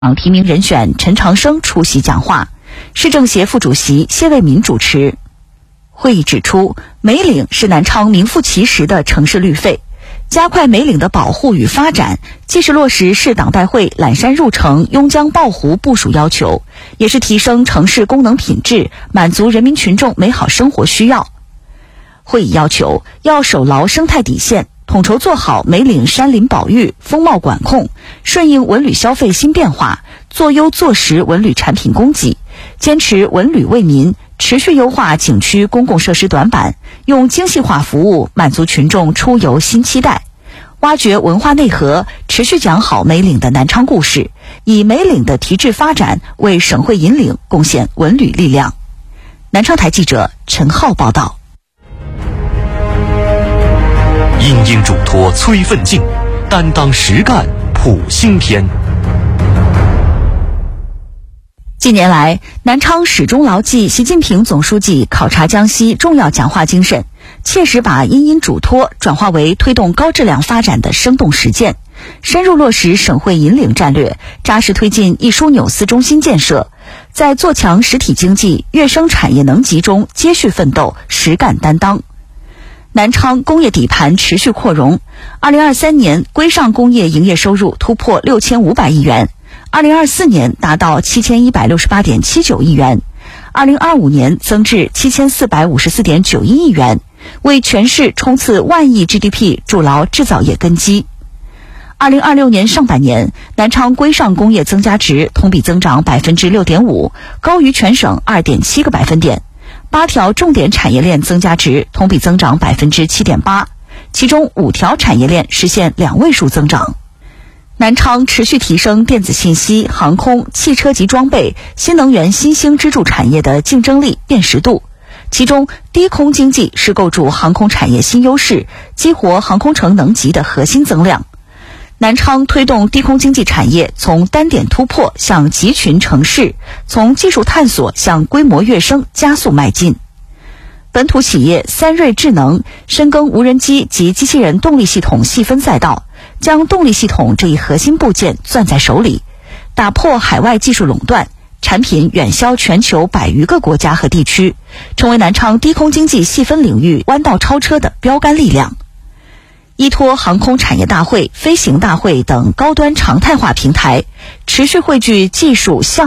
提名人选陈长生出席讲话，市政协副主席谢卫民主持。会议指出，梅岭是南昌名副其实的城市绿肺，加快梅岭的保护与发展，既是落实市党代会揽山入城、邕江抱湖部署要求，也是提升城市功能品质，满足人民群众美好生活需要。会议要求要守牢生态底线，统筹做好梅岭山林保育、风貌管控，顺应文旅消费新变化，做优做实文旅产品供给，坚持文旅为民，持续优化景区公共设施短板，用精细化服务满足群众出游新期待，挖掘文化内核，持续讲好梅岭的南昌故事，以梅岭的提质发展为省会引领，贡献文旅力量。南昌台记者陈浩报道。 殷殷嘱托催奋进，担当实干谱新篇。 近年来，南昌始终牢记习近平总书记考察江西重要讲话精神，切实把殷殷嘱托转化为推动高质量发展的生动实践，深入落实省会引领战略，扎实推进一枢纽司中心建设，在做强实体经济、跃升产业能级中接续奋斗，实干担当。南昌工业底盘持续扩容，2023年规上工业营业收入突破6500亿元，2024年达到7168.79亿元，2025年增至7454.91亿元，为全市冲刺万亿 GDP 筑牢制造业根基。2026年上半年，南昌规上工业增加值同比增长 6.5%， 高于全省 2.7个百分点。8条重点产业链增加值同比增长 7.8%， 其中5条产业链实现2位数增长。南昌持续提升电子信息、航空、汽车及装备、新能源新兴支柱产业的竞争力、辨识度，其中低空经济是构筑航空产业新优势、激活航空城能级的核心增量。南昌推动低空经济产业从单点突破向集群成市，从技术探索向规模跃升加速迈进。本土企业三锐智能深耕无人机及机器人动力系统细分赛道，将动力系统这一核心部件攥在手里，打破海外技术垄断，产品远销全球100余个国家和地区，成为南昌低空经济细分领域弯道超车的标杆力量。依托航空产业大会、飞行大会等高端常态化平台，持续汇聚技术项